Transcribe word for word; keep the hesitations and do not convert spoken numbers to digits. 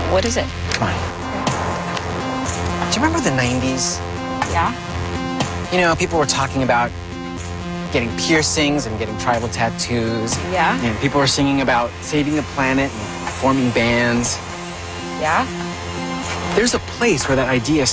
What is it? Come on. Do you remember the nineties? Yeah? You know, people were talking about getting piercings and getting tribal tattoos. Yeah? And people were singing about saving the planet and forming bands. Yeah? There's a place where that idea